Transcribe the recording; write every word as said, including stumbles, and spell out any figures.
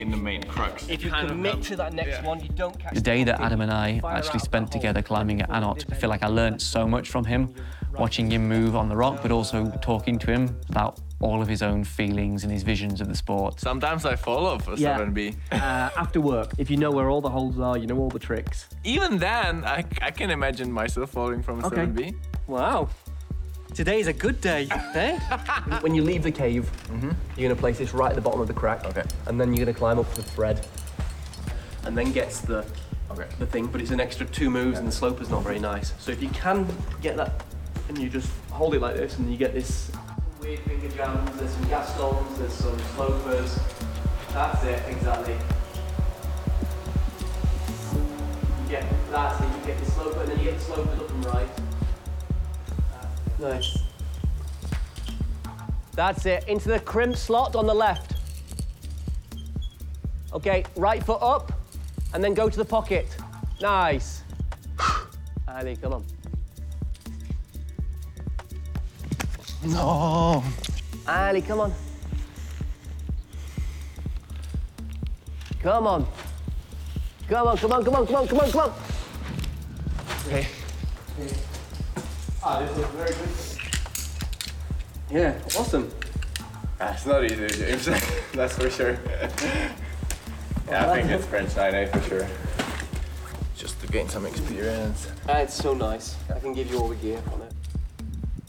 in the main crux. If you commit to that next Yeah. one, you don't catch The day that penalty. Adam and I Fire actually out spent that hole. together climbing at Anot, I feel like I learned so much from him, watching him move on the rock, but also talking to him about all of his own feelings and his visions of the sport. Sometimes I fall off a Yeah. seven B. Uh, after work, if you know where all the holes are, you know all the tricks. Even then, I, I can imagine myself falling from a Okay. seven B. Wow. Today is a good day, eh? When you leave the cave, you're gonna place this right at the bottom of the crack. Okay. And then you're gonna climb up the thread. And then gets the Okay. the thing, but it's an extra two moves and the slope is not very nice. So if you can get that, and you just hold it like this, and you get this weird finger jams, there's some Gastons, there's some slopers. That's it, exactly. You get, that's it, you get the sloper, and then you get the slopers up and right. Nice. That's it, into the crimp slot on the left. Okay, right foot up, and then go to the pocket. Nice. Ali, come on. No. Ali, come on. Come on. Come on, come on, come on, come on, come on, come on. Okay. Ah, this looks very good. Yeah, awesome. That's not easy, James. That's for sure. Yeah, I think it's French nine A for sure. Just to gain some experience. Ah, it's so nice. I can give you all the gear on it.